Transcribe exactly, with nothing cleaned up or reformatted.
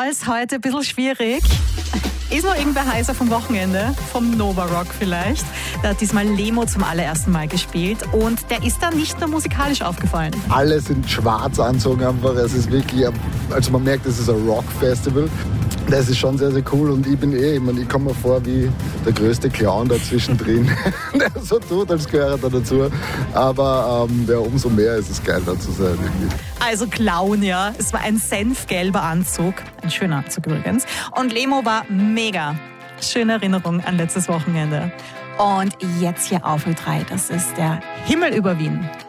ebenfalls heute ein bisschen schwierig. Ist noch irgendwer heißer vom Wochenende? Vom Nova Rock vielleicht. Da hat diesmal Lemo zum allerersten Mal gespielt und der ist dann nicht nur musikalisch aufgefallen. Alle sind schwarz anzogen einfach. Es ist wirklich, also man merkt, es ist ein Rock-Festival. Das ist schon sehr, sehr cool und ich bin eh, ich, mein, ich komme mir vor wie der größte Clown da zwischendrin, der so tut, als gehört er dazu. Aber ähm, ja, umso mehr ist es geil, da zu sein. Irgendwie. Also Clown, ja. Es war ein senfgelber Anzug. Ein schöner Anzug übrigens. Und Lemo war mega. Schöne Erinnerung an letztes Wochenende. Und jetzt hier auf Ö drei, das ist der Himmel über Wien.